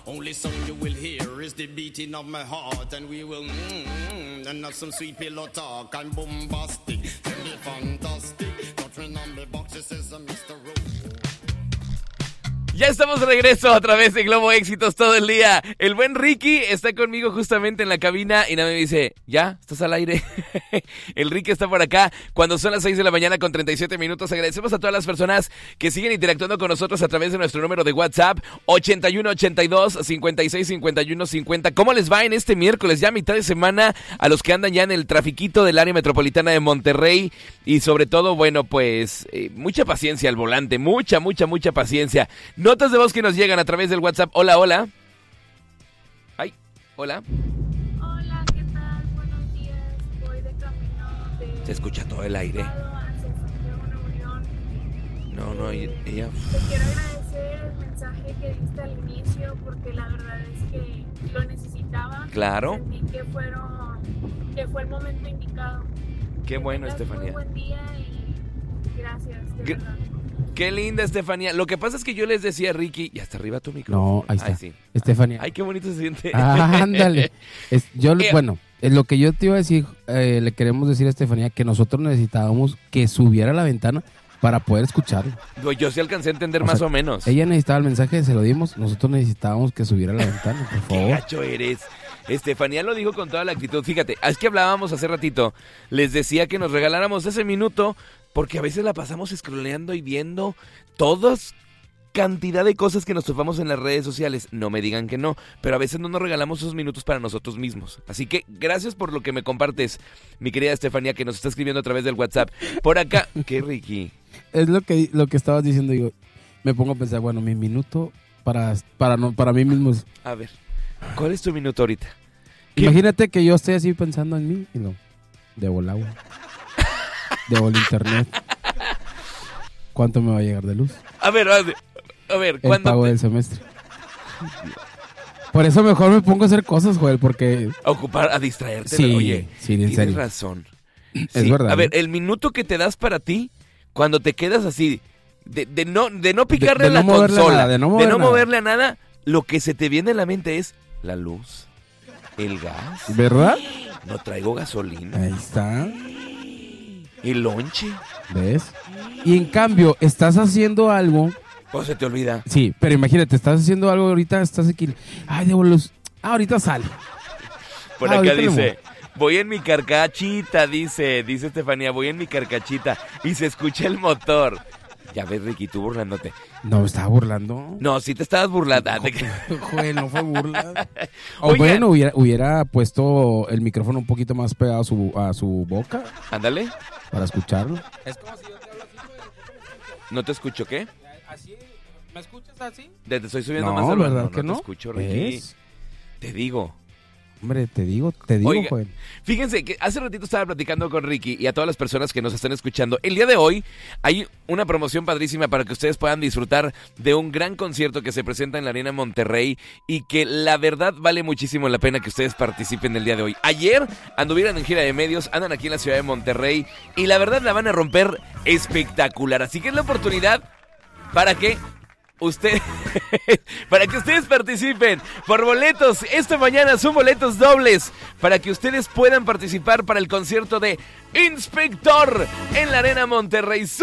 Only song you will hear is the beating of my heart, and we will and have some sweet pillow talk. I'm bombastic, tell me fantastic. Don't remember boxes as a Mr. Rose. Ya estamos de regreso a través de Globo Éxitos todo el día. El buen Ricky está conmigo justamente en la cabina y nada me dice, ¿ya? ¿Estás al aire? El Ricky está por acá cuando son las 6 de la mañana con 37 minutos. Agradecemos a todas las personas que siguen interactuando con nosotros a través de nuestro número de WhatsApp 8182-565150. ¿Cómo les va en este miércoles? Ya mitad de semana a los que andan ya en el trafiquito del área metropolitana de Monterrey y sobre todo, bueno, pues mucha paciencia al volante, mucha paciencia. Notas de voz que nos llegan a través del WhatsApp. Hola, hola. Ay, hola. Hola, ¿qué tal? Buenos días. Voy de camino de... Se escucha todo el aire. Hacia Santiago, Nuevo León. No, ella... Te quiero agradecer el mensaje que diste al inicio porque la verdad es que lo necesitaba. Claro. Sentí que fue el momento indicado. Qué bueno, Estefanía. Muy buen día y gracias, de verdad. Qué linda, Estefanía. Lo que pasa es que yo les decía a Ricky, y hasta arriba tu micrófono. No, ahí está. Ay, sí. Estefanía. Ay, qué bonito se siente. Ándale. Bueno, lo que yo te iba a decir, le queremos decir a Estefanía que nosotros necesitábamos que subiera a la ventana para poder escucharlo. Yo sí alcancé a entender más o menos. Ella necesitaba el mensaje, se lo dimos. Nosotros necesitábamos que subiera a la ventana, por favor. Qué gacho eres. Estefanía lo dijo con toda la actitud. Fíjate, es que hablábamos hace ratito. Les decía que nos regaláramos ese minuto porque a veces la pasamos scrolleando y viendo todas cantidad de cosas que nos topamos en las redes sociales. No me digan que no, pero a veces no nos regalamos esos minutos para nosotros mismos. Así que gracias por lo que me compartes, mi querida Estefanía, que nos está escribiendo a través del WhatsApp. Por acá, ¿qué, Ricky? Es lo que estabas diciendo. Digo, me pongo a pensar, bueno, mi minuto para mí mismo es... A ver, ¿cuál es tu minuto ahorita? Imagínate que yo estoy así pensando en mí y no, debo el agua, debo el internet. ¿Cuánto me va a llegar de luz? A ver, el pago del semestre. Por eso mejor me pongo a hacer cosas, Joel, porque... A distraerte. Sí, oye, sí, en tienes serio. razón. Es Sí. verdad. A ver, el minuto que te das para ti, cuando te quedas así, de no picarle de a la no moverle consola, nada, de no moverle a nada, lo que se te viene a la mente es la luz, el gas. ¿Verdad? No traigo gasolina. Ahí está. El lonche. ¿Ves? Y en cambio, estás haciendo algo... Pues se te olvida. Sí, pero imagínate, estás haciendo algo ahorita, estás aquí... Ay, debo luz. Ahorita sale. Por acá ahorita dice... Voy en mi carcachita, dice Estefanía, voy en mi carcachita. Y se escucha el motor. Ya ves, Ricky, tú burlándote. No, me estaba burlando. No, sí te estabas burlando. Joder, no fue burla. O Oigan. bueno, hubiera puesto el micrófono un poquito más pegado a su boca Ándale. para escucharlo. Es como si yo te hablo así, güey. ¿No te escucho qué? Así, ¿me escuchas así? Te estoy subiendo No, más al ¿verdad no que no? te escucho, Ricky. ¿Ves? Te digo. Hombre, te digo, Oiga, Joel. Fíjense que hace ratito estaba platicando con Ricky y a todas las personas que nos están escuchando. El día de hoy hay una promoción padrísima para que ustedes puedan disfrutar de un gran concierto que se presenta en la Arena Monterrey y que la verdad vale muchísimo la pena que ustedes participen el día de hoy. Ayer anduvieron en gira de medios, andan aquí en la ciudad de Monterrey y la verdad la van a romper espectacular. Así que es la oportunidad para que ustedes participen por boletos. Esta mañana son boletos dobles para que ustedes puedan participar para el concierto de Inspector en la Arena Monterrey.